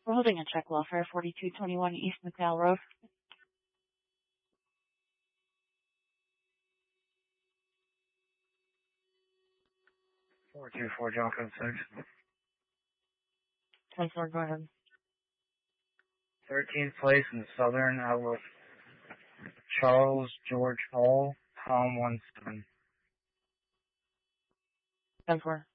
We're holding a check welfare, 4221 East McDowell Road. 424 John Code 6. 10-4, go ahead. 13th place in the Southern Outlook. Charles George Hall, Tom 17. 10-4.